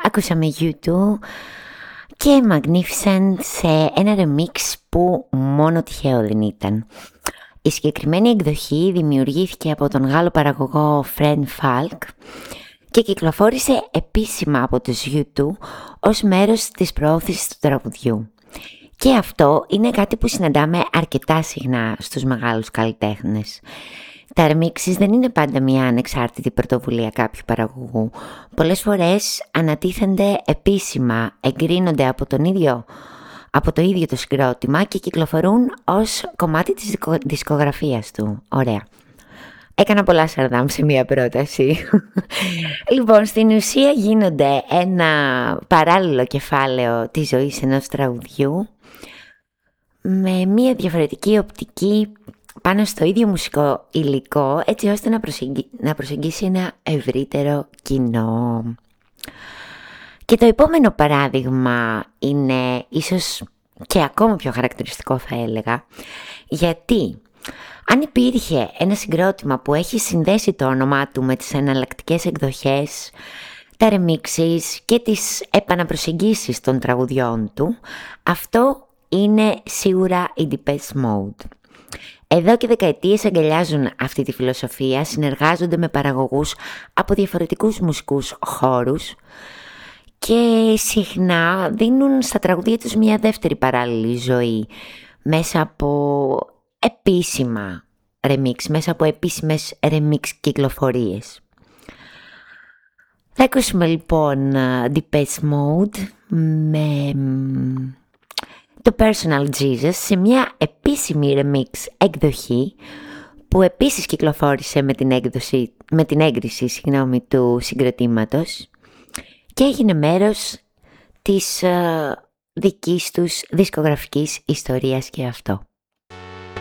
ακούσαμε U2 και Magnificent σε ένα remix που μόνο τυχαίο δεν ήταν. Η συγκεκριμένη εκδοχή δημιουργήθηκε από τον Γάλλο παραγωγό Fred Falk και κυκλοφόρησε επίσημα από τους U2 ως μέρος της προώθησης του τραγουδιού. Και αυτό είναι κάτι που συναντάμε αρκετά συχνά στους μεγάλους καλλιτέχνες. Τα remixes δεν είναι πάντα μια ανεξάρτητη πρωτοβουλία κάποιου παραγωγού. Πολλές φορές ανατίθενται επίσημα, εγκρίνονται από το ίδιο το συγκρότημα και κυκλοφορούν ως κομμάτι της δισκογραφίας του. Ωραία. Έκανα πολλά σαρδάμ σε μία πρόταση. Λοιπόν, στην ουσία γίνονται ένα παράλληλο κεφάλαιο της ζωής ενός τραγουδιού με μία διαφορετική οπτική πάνω στο ίδιο μουσικό υλικό, έτσι ώστε να προσεγγίσει ένα ευρύτερο κοινό. Και το επόμενο παράδειγμα είναι ίσως και ακόμα πιο χαρακτηριστικό, θα έλεγα, γιατί αν υπήρχε ένα συγκρότημα που έχει συνδέσει το όνομά του με τις εναλλακτικές εκδοχές, τα remixes και τις επαναπροσεγγίσεις των τραγουδιών του, αυτό είναι σίγουρα η Depeche Mode. Εδώ και δεκαετίες αγκαλιάζουν αυτή τη φιλοσοφία, συνεργάζονται με παραγωγούς από διαφορετικούς μουσικούς χώρους και συχνά δίνουν στα τραγουδία τους μια δεύτερη παράλληλη ζωή μέσα από επίσημα remix, μέσα από επίσημες remix κυκλοφορίες. Θα ακούσουμε λοιπόν Depeche Mode με το Personal Jesus σε μια επίσημη remix εκδοχή που επίσης κυκλοφόρησε με την έγκριση του συγκροτήματος και έγινε μέρος της δικής τους δισκογραφικής ιστορίας και αυτό.